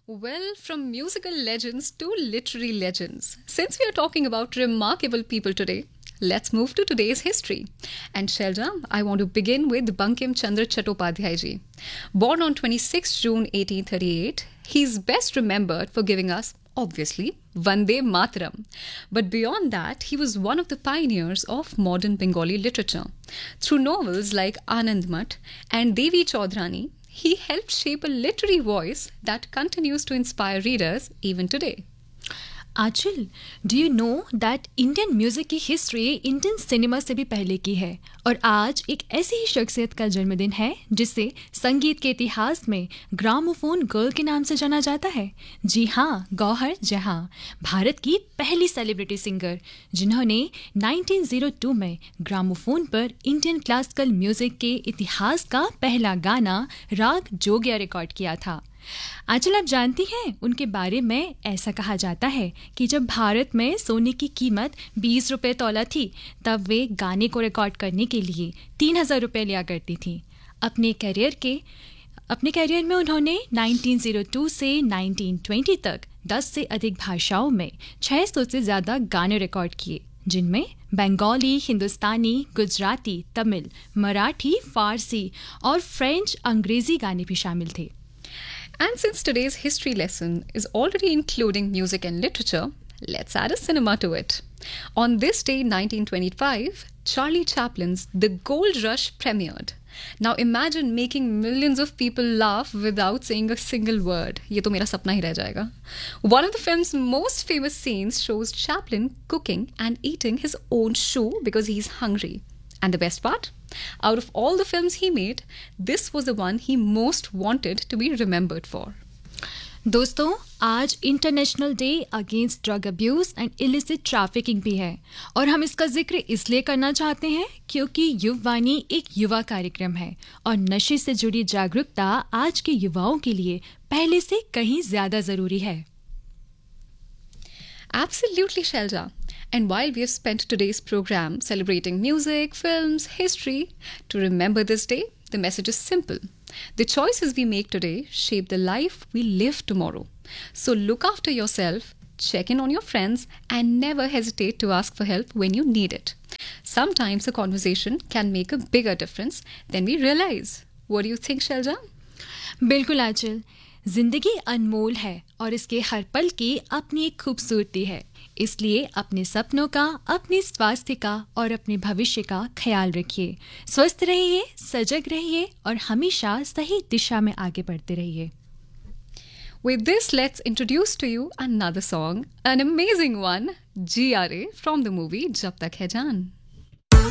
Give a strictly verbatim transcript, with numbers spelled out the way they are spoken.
Well, from musical legends to literary legends, since we are talking about remarkable people today, let's move to today's history. And Shelja, I want to begin with Bankim Chandra Chattopadhyay ji. Born on twenty-sixth of June eighteen thirty-eight, he's best remembered for giving us, obviously, Vande Mataram. But beyond that, he was one of the pioneers of modern Bengali literature. Through novels like Anand Mat and Devi Chaudhrani, he helped shape a literary voice that continues to inspire readers even today. Aanchal, do you know that Indian music की history Indian cinema से भी पहले की है और आज एक ऐसी ही शख्सियत का जन्मदिन है जिसे संगीत के इतिहास में ग्रामोफोन गर्ल के नाम से जाना जाता है। जी हाँ, गौहर जहाँ, भारत की पहली सेलिब्रिटी सिंगर जिन्होंने उन्नीस सौ दो में ग्रामोफोन पर इंडियन क्लासिकल म्यूजिक के इतिहास का पहला गाना राग जोगिया रिकॉर्ड किया था। आंचल, आप जानती हैं उनके बारे में ऐसा कहा जाता है कि जब भारत में सोने की कीमत बीस रुपये तौला थी तब वे गाने को रिकॉर्ड करने के लिए तीन हजार रुपये लिया करती थीं। अपने करियर के अपने करियर में उन्होंने उन्नीस सौ दो से उन्नीस सौ बीस तक दस से अधिक भाषाओं में छह सौ से ज़्यादा गाने रिकॉर्ड किए, जिनमें बंगाली, हिंदुस्तानी, गुजराती, तमिल, मराठी, फारसी और फ्रेंच अंग्रेजी गाने भी शामिल थे। And since today's history lesson is already including music and literature, let's add a cinema to it. On this day, nineteen twenty-five, Charlie Chaplin's The Gold Rush premiered. Now imagine making millions of people laugh without saying a single word. ये तो मेरा सपना ही रह जाएगा. One of the film's most famous scenes shows Chaplin cooking and eating his own shoe because he's hungry. And the best part? Out of all the films he made, this was the one he most wanted to be remembered for. दोस्तों, आज international day against drug abuse and illicit trafficking भी है और हम इसका जिक्र इसलिए करना चाहते हैं क्योंकि युववाणी एक युवा कार्यक्रम है और नशे से जुड़ी जागरूकता आज के युवाओं के लिए पहले से कहीं ज्यादा जरूरी है। Absolutely, Shelja. And while we have spent today's program celebrating music, films, history, to remember this day, the message is simple. The choices we make today shape the life we live tomorrow. So look after yourself, check in on your friends, and never hesitate to ask for help when you need it. Sometimes a conversation can make a bigger difference than we realize. What do you think, Shelja? बिल्कुल आंचल, जिंदगी अनमोल है और इसके हर पल की अपनी एक खूबसूरती है, इसलिए अपने सपनों का, अपने स्वास्थ्य का और अपने भविष्य का ख्याल रखिए। स्वस्थ रहिए, सजग रहिए और हमेशा सही दिशा में आगे बढ़ते रहिए। With this, let's introduce to you another song, an amazing one, G R A from the movie Jab Tak Hai Jaan.